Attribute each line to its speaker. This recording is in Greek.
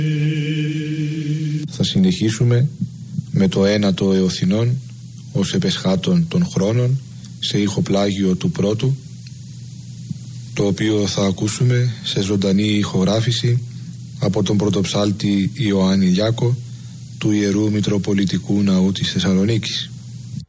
Speaker 1: Θα συνεχίσουμε με το ένατο Εωθινών ως επεσχάτων των χρόνων σε ηχοπλάγιο του πρώτου, το οποίο θα ακούσουμε σε ζωντανή ηχογράφηση από τον πρωτοψάλτη Ιωάννη Λιάκο του Ιερού Μητροπολιτικού Ναού της Θεσσαλονίκης.